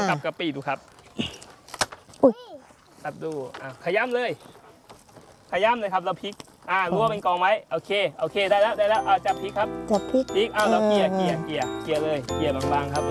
กับกะปิดูครับอุ๊ยตัดดูขย้ำเลยครับแล้วพริกรั่วเป็นกองไว้โอเคได้แล้วจับพริกครับจับพริกแล้วเกลี่ยเลยเกลี่ยบางๆครับ